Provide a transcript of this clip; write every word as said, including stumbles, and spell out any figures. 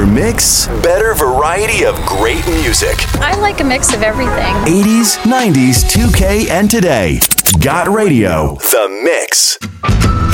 Better mix, better variety of great music. I like a mix of everything. eighties, nineties, two K, and today. Got Radio. The Mix.